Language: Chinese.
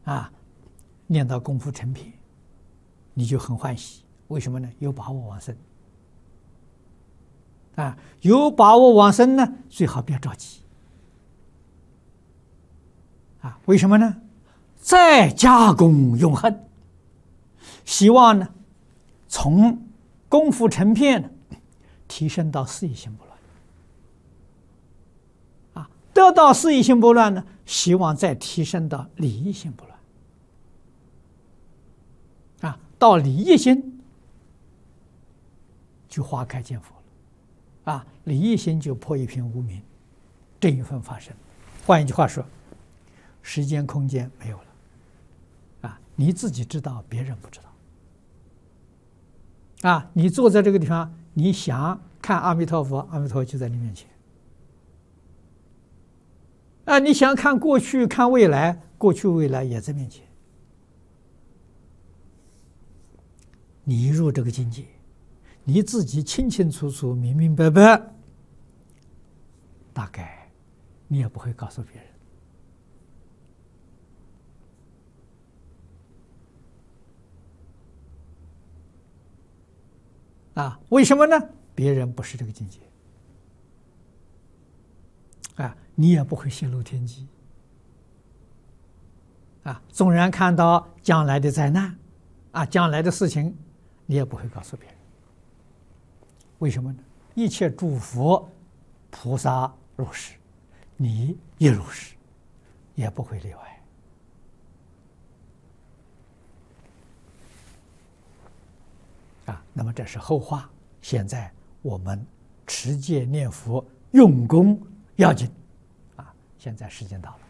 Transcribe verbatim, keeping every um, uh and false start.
啊，念到功夫成品，你就很欢喜。为什么呢？有把握往生。啊，有把握往生呢，最好不要着急。啊，为什么呢？再加功永恒。希望呢，从功夫成片提升到四意心不乱。啊，得到四意心不乱呢，希望再提升到理意心不乱。啊，到理意心就花开见佛了。啊，理意心就破一片无明，这一份发生。换一句话说，时间空间没有了。啊，你自己知道，别人不知道。啊，你坐在这个地方，你想看阿弥陀佛，阿弥陀佛就在你面前。啊，你想看过去，看未来，过去未来也在面前。你一入这个境界，你自己清清楚楚、明明白白，大概你也不会告诉别人。啊，为什么呢？别人不是这个境界，啊，你也不会泄露天机。啊，纵然看到将来的灾难，啊，将来的事情，你也不会告诉别人。为什么呢？一切诸佛菩萨如是，你也如是，也不会例外。啊，那么这是后话。现在我们持戒念佛用功要紧。啊，现在时间到了。